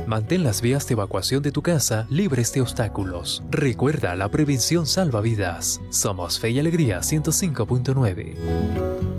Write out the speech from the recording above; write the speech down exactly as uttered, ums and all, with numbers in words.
Mantén las vías de evacuación de tu casa libres de obstáculos. Recuerda, la prevención salva vidas. Somos Fe y Alegría ciento cinco punto nueve.